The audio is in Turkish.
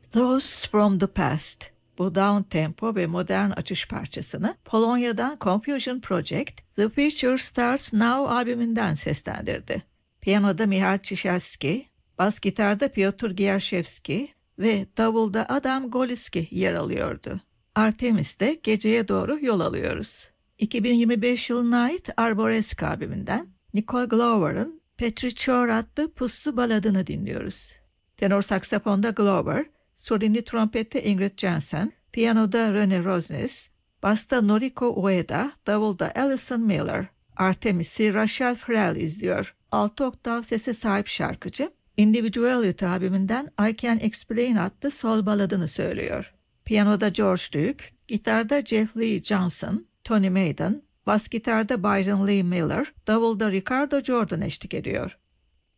Those from the Past, bu down tempo ve modern açış parçasını Polonya'dan Confusion Project, The Future Starts Now albümünden seslendirdi. Piyanoda Michał Ciesielski, bas gitarda Piotr Gierszewski ve davulda Adam Goliski yer alıyordu. Artemis'te geceye doğru yol alıyoruz. 2025 yılına ait Arboresque albümünden Nicole Glover'ın Petrichor adlı puslu baladını dinliyoruz. Tenor saksafonda Glover, solini trompette Ingrid Jensen, piyanoda Rene Rosnes, basta Noriko Ueda, davulda Alison Miller. Artemis'i Rachel Frell izliyor. 6 oktav sese sahip şarkıcı, Individuality albümünden I Can Explain adlı sol baladını söylüyor. Piyanoda George Duke, gitarda Jeff Lee Johnson, Tony Maiden, bas gitarda Byron Lee Miller, davulda Ricardo Jordan eşlik ediyor.